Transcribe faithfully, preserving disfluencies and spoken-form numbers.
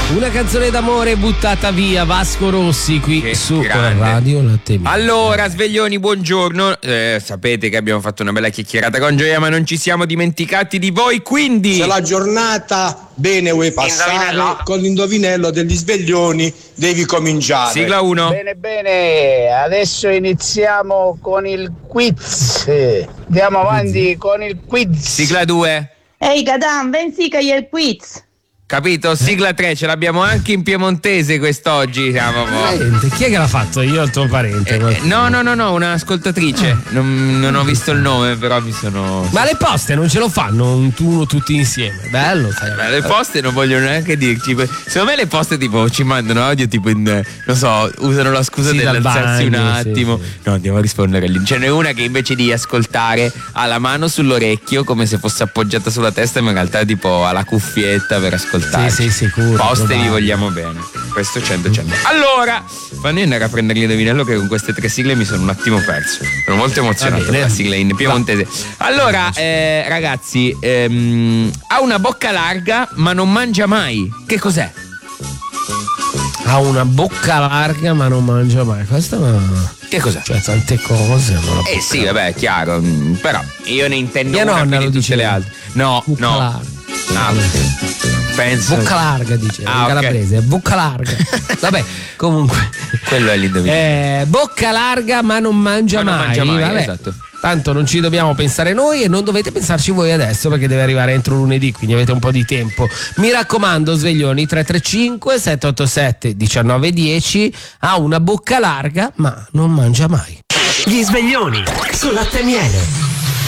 Una canzone d'amore buttata via, Vasco Rossi qui che su grande. Radio Latte Mia. Allora, sveglioni, buongiorno. Eh, sapete che abbiamo fatto una bella chiacchierata con Gioia, ma non ci siamo dimenticati di voi, quindi se la giornata bene vuoi passare, con l'indovinello degli sveglioni devi cominciare. Sigla uno. Bene, bene, adesso iniziamo con il quiz. Andiamo avanti con il quiz. Sigla due. Ehi Gadan, venzi che è il quiz. Capito? Sigla tre, ce l'abbiamo anche in piemontese quest'oggi. Siamo Parente, chi è che l'ha fatto? Io o il tuo parente? Eh, no, no, no, no, un'ascoltatrice. Non, non ho visto il nome, però mi sono. Ma le poste non ce lo fanno un turno tutti insieme. Bello, sai. Ma le poste non vogliono neanche dirci. Secondo me le poste tipo ci mandano audio tipo in, non so, usano la scusa Sì, dal dell'alzarsi bagno, un attimo. sì, sì. No, andiamo a rispondere lì. Ce n'è una che invece di ascoltare ha la mano sull'orecchio come se fosse appoggiata sulla testa, ma in realtà tipo ha la cuffietta per ascoltare. Sì, sì, sicuro. Poste vi probabile. vogliamo bene. Questo cento cento. Allora, fammi andare a prendere l'indovinello che con queste tre sigle mi sono un attimo perso. Sono molto emozionato per la sigla in piemontese. Allora, eh, ragazzi, ehm, ha una bocca larga ma non mangia mai. Che cos'è? Ha una bocca larga ma non mangia mai. Questa è una... Che cos'è? Cioè tante cose. Ma Eh sì, vabbè, è chiaro. mm, Però io ne intendo Mia una nonna più lo di tutte diceva. le altre. No, Bocca no. larga. Ah, penso. Bocca larga dice Ah, in ok. calabrese, bocca larga. Vabbè, comunque. Quello è l'indovinello. Eh, bocca larga ma non mangia Ma non mai. mangia mai, Vabbè. esatto. Tanto non ci dobbiamo pensare noi e non dovete pensarci voi adesso perché deve arrivare entro lunedì, quindi avete un po' di tempo. Mi raccomando, sveglioni, tre tre cinque sette otto sette uno nove uno zero. Ha una bocca larga ma non mangia mai. Gli sveglioni su Latte Miele.